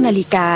นาฬิกา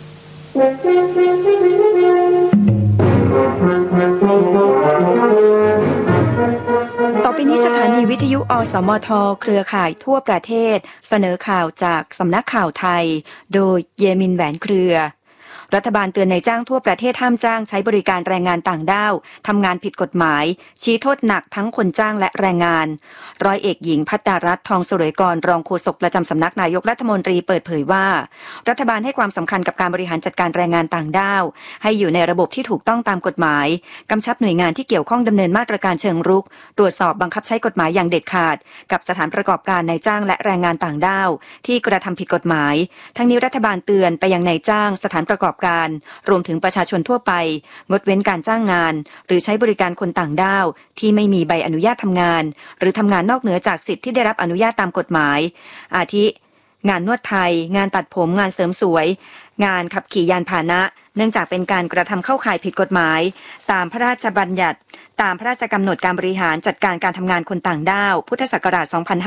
ต่อไปนี้สถานีวิทยุอสมทเครือข่ายทั่วประเทศเสนอข่าวจากสำนักข่าวไทยโดยเยมินแหวนเครือรัฐบาลเตือนนายจ้างทั่วประเทศห้ามจ้างใช้บริการแรงงานต่างด้าวทำงานผิดกฎหมายชี้โทษหนักทั้งคนจ้างและแรงงานร้อยเอกหญิงภัตตารัตน์ทองสุรยกรรองโฆษกประจำสำนักนายกรัฐมนตรีเปิดเผยว่ารัฐบาลให้ความสำคัญกับการบริหารจัดการแรงงานต่างด้าวให้อยู่ในระบบที่ถูกต้องตามกฎหมายกำชับหน่วยงานที่เกี่ยวข้องดำเนินมาตรการเชิงรุกตรวจสอบบังคับใช้กฎหมายอย่างเด็ดขาดกับสถานประกอบการนายจ้างและแรงงานต่างด้าวที่กระทำผิดกฎหมายทั้งนี้รัฐบาลเตือนไปยังนายจ้างสถานประกอบการรวมถึงประชาชนทั่วไปงดเว้นการจ้างงานหรือใช้บริการคนต่างด้าวที่ไม่มีใบอนุญาตทำงานหรือทำงานนอกเหนือจากสิทธิ์ที่ได้รับอนุญาตตามกฎหมายอาทิงานนวดไทยงานตัดผมงานเสริมสวยงานขับขี่ยานพาหนะเนื่องจากเป็นการกระทำเข้าข่ายผิดกฎหมายตามพระราชบัญญัติตามพระราชกำหนดการบริหารจัดการการทำงานคนต่างด้าวพุทธศักราช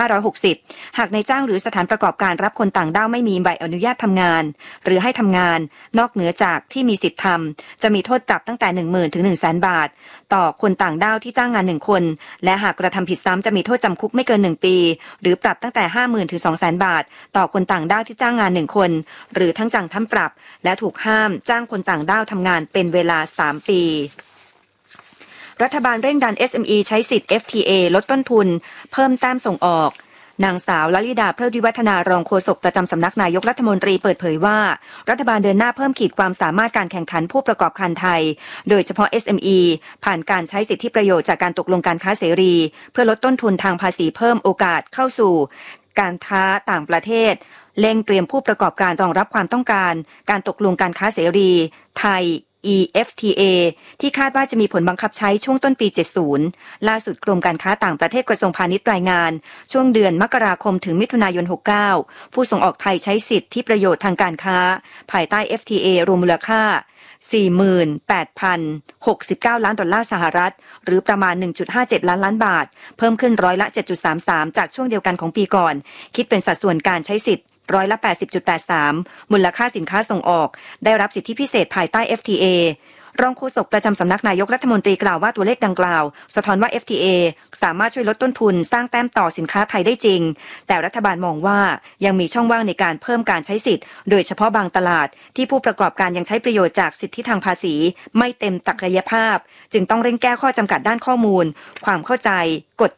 2560 หากนายจ้างหรือสถานประกอบการรับคนต่างด้าวไม่มีใบอนุญาตทำงานหรือให้ทำงานนอกเหนือจากที่มีสิทธิทำจะมีโทษปรับตั้งแต่ 10,000 ถึง 100,000 บาทต่อคนต่างด้าวที่จ้างงาน1คนและหากกระทำผิดซ้ำจะมีโทษจำคุกไม่เกิน1ปีหรือปรับตั้งแต่ 50,000 ถึง 200,000 บาทต่อคนต่างด้าวที่จ้างงาน1คนหรือทั้งจำทั้งปรับและถูกห้ามจ้างคนต่างด้าวทำงานเป็นเวลา3ปีรัฐบาลเร่งดัน SME ใช้สิทธิ์ FTA ลดต้นทุนเพิ่มแต้มส่งออกนางสาวลลิดาเพลิดวิวัฒนารองโฆษกประจำสำนักนายกรัฐมนตรีเปิดเผยว่ารัฐบาลเดินหน้าเพิ่มขีดความสามารถการแข่งขันผู้ประกอบการไทยโดยเฉพาะ SME ผ่านการใช้สิทธิประโยชน์จากการตกลงการค้าเสรีเพื่อลดต้นทุนทางภาษีเพิ่มโอกาสเข้าสู่การค้าต่างประเทศเร่งเตรียมผู้ประกอบการรองรับความต้องการการตกลงการค้าเสรีไทยEFTA ที่คาดว่าจะมีผลบังคับใช้ช่วงต้นปี 70 ล่าสุดกรมการค้าต่างประเทศกระทรวงพาณิชย์รายงานช่วงเดือนมกราคมถึงมิถุนายน 69 ผู้ส่งออกไทยใช้สิทธิประโยชน์ทางการค้าภายใต้ FTA รวมมูลค่า 48,069 ล้านดอลลาร์สหรัฐหรือประมาณ 1.57 ล้านบาทเพิ่มขึ้นร้อยละ 7.33 จากช่วงเดียวกันของปีก่อนคิดเป็นสัดส่วนการใช้สิทธิ์ร้อยละ 80.83 มูลค่าสินค้าส่งออกได้รับสิทธิพิเศษภายใต้ FTA รองโฆษกประจำสำนักนายกรัฐมนตรีกล่าวว่าตัวเลขดังกล่าวสะท้อนว่า FTA สามารถช่วยลดต้นทุนสร้างแต้มต่อสินค้าไทยได้จริงแต่รัฐบาลมองว่ายังมีช่องว่างในการเพิ่มการใช้สิทธิ์โดยเฉพาะบางตลาดที่ผู้ประกอบการยังใช้ประโยชน์จากสิทธิทางภาษีไม่เต็มศักยภาพจึงต้องเร่งแก้ข้อจำกัดด้านข้อมูลความเข้าใจกฎ